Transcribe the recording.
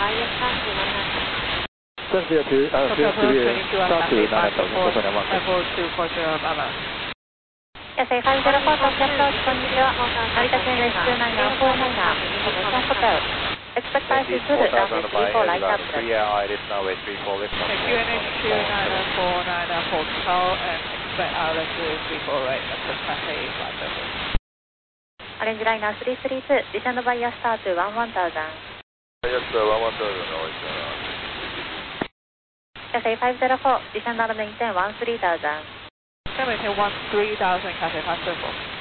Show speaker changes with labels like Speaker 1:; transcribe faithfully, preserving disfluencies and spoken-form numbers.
Speaker 1: Clear to, uh, clear to, start to nine thousand, Papa Lima.
Speaker 2: Level two quarter of Lima.
Speaker 3: 野生ファイブゼロフォー、東京アプローチ、こんにちは。成田県です。ツーナイナーフォーナイナー、インフォメーションホテル。Expect prices to the runway three four light up.
Speaker 2: Thank you, N H two nine four nine Hotel, and expect runway three four right up to Cathay flight level.
Speaker 3: オレンジライナーさんさんに、descend by your star to one one thousand.
Speaker 4: Yes, sir, one one thousand, no, it's, uh,
Speaker 3: 野生ファイブゼロフォー、descend and maintain one three thousand.
Speaker 2: Maintain one three thousand Cathay flight level.